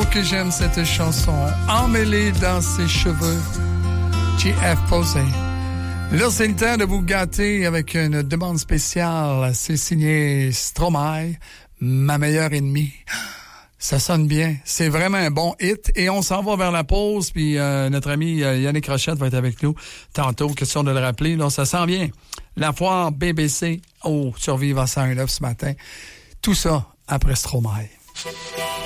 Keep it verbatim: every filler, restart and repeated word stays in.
que j'aime cette chanson. Emmêlée dans ses cheveux. G F Posey. Là, c'est le temps de vous gâter avec une demande spéciale. C'est signé Stromae, Ma meilleure ennemie. Ça sonne bien. C'est vraiment un bon hit. Et on s'en va vers la pause. Puis euh, notre ami euh, Yannick Rochette va être avec nous tantôt. Question de le rappeler. Là, ça sent bien. La foire B B C au Survivre à cent un neuf ce matin. Tout ça après Stromae.